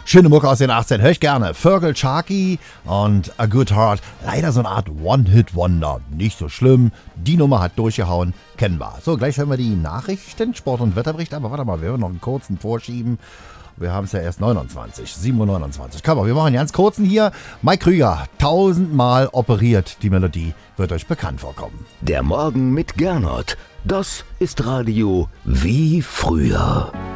Schöne Mucke aus den 18, höre ich gerne. Fergal Sharkey und A Good Heart. Leider so eine Art One-Hit-Wonder. Nicht so schlimm. Die Nummer hat durchgehauen. Kennen wir. So, gleich hören wir die Nachrichten, Sport- und Wetterbericht. Aber warte mal, wir werden noch einen kurzen vorschieben. Wir haben es ja erst 7:29. Komm mal, wir machen einen ganz kurzen hier. Mike Krüger, 1000-mal operiert. Die Melodie wird euch bekannt vorkommen. Der Morgen mit Gernot. Das ist Radio wie früher.